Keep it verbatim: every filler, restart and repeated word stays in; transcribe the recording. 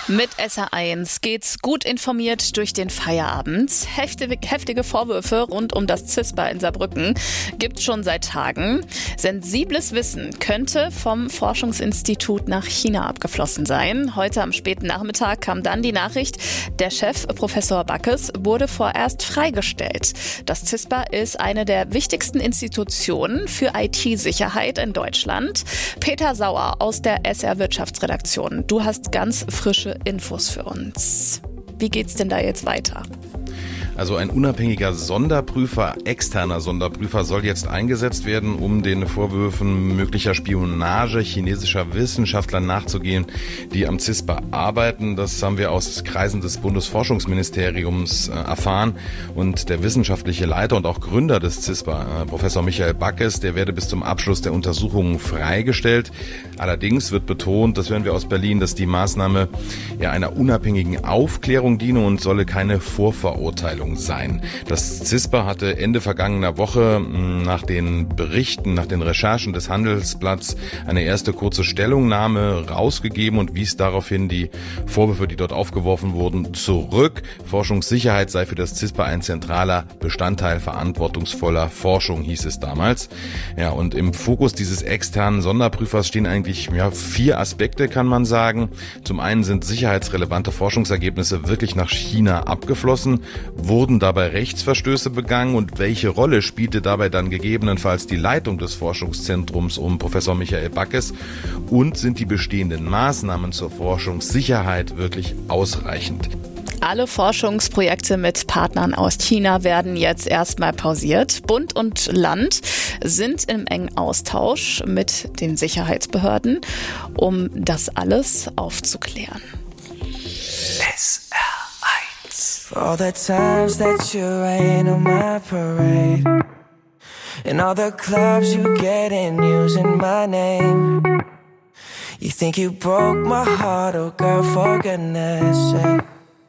Mit S R eins geht's gut informiert durch den Feierabend. Heftige, heftige Vorwürfe rund um das CISPA in Saarbrücken gibt's schon seit Tagen. Sensibles Wissen könnte vom Forschungsinstitut nach China abgeflossen sein. Heute am späten Nachmittag kam dann die Nachricht, der Chef, Professor Backes, wurde vorerst freigestellt. Das CISPA ist eine der wichtigsten Institutionen für I T-Sicherheit in Deutschland. Peter Sauer aus der S R Wirtschaftsredaktion. Du hast ganz frische Infos für uns. Wie geht's denn da jetzt weiter? Also ein unabhängiger Sonderprüfer, externer Sonderprüfer soll jetzt eingesetzt werden, um den Vorwürfen möglicher Spionage chinesischer Wissenschaftler nachzugehen, die am CISPA arbeiten. Das haben wir aus Kreisen des Bundesforschungsministeriums äh, erfahren. Und der wissenschaftliche Leiter und auch Gründer des CISPA, äh, Professor Michael Backes, der werde bis zum Abschluss der Untersuchungen freigestellt. Allerdings wird betont, das hören wir aus Berlin, dass die Maßnahme ja einer unabhängigen Aufklärung diene und solle keine Vorverurteilung sein. Das CISPA hatte Ende vergangener Woche nach den Berichten, nach den Recherchen des Handelsblatts eine erste kurze Stellungnahme rausgegeben und wies daraufhin die Vorwürfe, die dort aufgeworfen wurden, zurück. Forschungssicherheit sei für das CISPA ein zentraler Bestandteil verantwortungsvoller Forschung, hieß es damals. Ja, und im Fokus dieses externen Sonderprüfers stehen eigentlich ja, vier Aspekte, kann man sagen. Zum einen sind sicherheitsrelevante Forschungsergebnisse wirklich nach China abgeflossen. Wurden dabei Rechtsverstöße begangen und welche Rolle spielte dabei dann gegebenenfalls die Leitung des Forschungszentrums um Professor Michael Backes und sind die bestehenden Maßnahmen zur Forschungssicherheit wirklich ausreichend? Alle Forschungsprojekte mit Partnern aus China werden jetzt erstmal pausiert. Bund und Land sind im engen Austausch mit den Sicherheitsbehörden, um das alles aufzuklären. S R eins. For all the times that you rain on my parade, and all the clubs you get in using my name. You think you broke my heart, oh girl, for goodness sake.